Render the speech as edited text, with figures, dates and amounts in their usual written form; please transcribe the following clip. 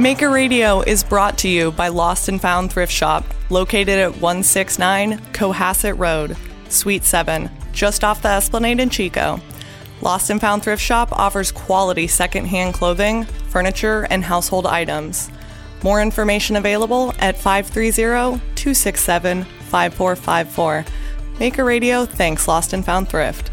Maker Radio is brought to you by Lost and Found Thrift Shop, located at 169 Cohasset Road, Suite 7, just off the Esplanade in Chico. Lost and Found Thrift Shop offers quality secondhand clothing, furniture, and household items. More information available at 530-267-5454. Maker Radio thanks Lost and Found Thrift.